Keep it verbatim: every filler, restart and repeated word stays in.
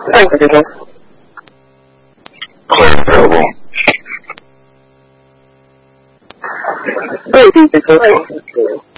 半个钟。 快点不？ 对，对对对。